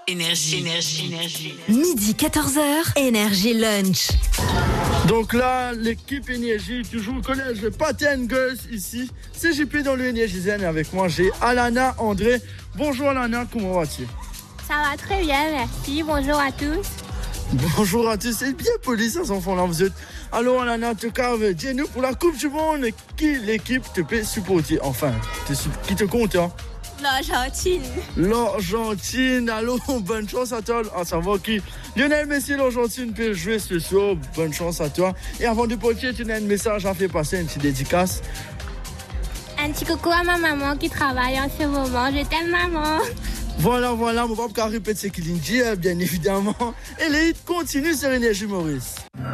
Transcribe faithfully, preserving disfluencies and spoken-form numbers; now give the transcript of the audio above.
Énergie, énergie, énergie. Midi quatorze heures, Énergie Lunch. Donc là, l'équipe Énergie, toujours au collège Paten Girls ici. C G P dans le Énergie Zen. Avec moi, j'ai Alana André. Bonjour Alana, comment vas-tu? Ça va très bien, merci. Bonjour à tous. Bonjour à tous. C'est bien poli, ces enfants-là, vous êtes. Alors Alana, en tout cas, dis-nous pour la Coupe du Monde, qui l'équipe te peut supporter? Enfin, te, qui te compte, hein? L'Argentine. L'Argentine, allô, bonne chance à toi. À savoir qui Lionel Messi, l'Argentine peut jouer ce soir. Bonne chance à toi. Et avant de partir, tu as un message à faire passer, une petite dédicace. Un petit coucou à ma maman qui travaille en ce moment. Je t'aime, maman. Voilà, voilà, mon papa répète ce qu'il dit, bien évidemment. Et les hits continuent sur Énergie Maurice.